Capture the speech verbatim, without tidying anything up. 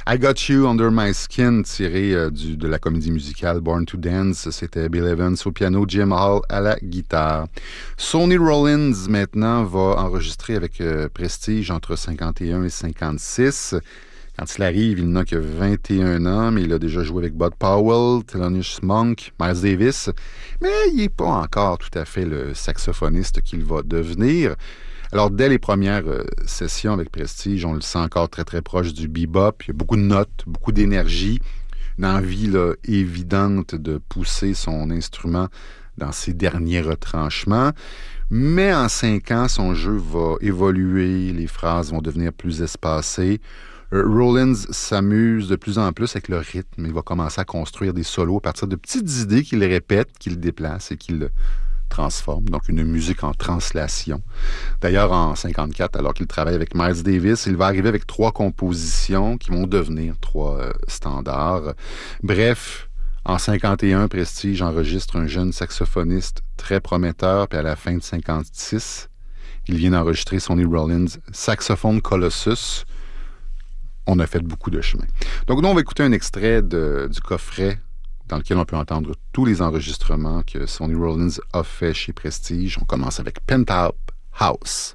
I Got You Under My Skin, tiré euh, du, de la comédie musicale Born to Dance. C'était Bill Evans au piano, Jim Hall à la guitare. Sonny Rollins, maintenant, va enregistrer avec euh, Prestige entre cinquante et un et cinquante-six. Quand il arrive, il n'a que vingt et un ans, mais il a déjà joué avec Bud Powell, Thelonious Monk, Miles Davis. Mais il n'est pas encore tout à fait le saxophoniste qu'il va devenir. Alors, dès les premières euh, sessions avec Prestige, on le sent encore très, très proche du bebop. Il y a beaucoup de notes, beaucoup d'énergie, une envie là, évidente de pousser son instrument dans ses derniers retranchements. Mais en cinq ans, son jeu va évoluer, les phrases vont devenir plus espacées. Euh, Rollins s'amuse de plus en plus avec le rythme. Il va commencer à construire des solos à partir de petites idées qu'il répète, qu'il déplace et qu'il transforme. Donc, une musique en translation. D'ailleurs, en cinquante-quatre, alors qu'il travaille avec Miles Davis, il va arriver avec trois compositions qui vont devenir trois euh, standards. Bref, en cinquante et un, Prestige enregistre un jeune saxophoniste très prometteur, puis à la fin de cinquante-six, il vient d'enregistrer Sonny Rollins, Saxophone Colossus. On a fait beaucoup de chemin. Donc, nous, on va écouter un extrait de, du coffret dans lequel on peut entendre tous les enregistrements que Sonny Rollins a fait chez Prestige. On commence avec Penthouse House.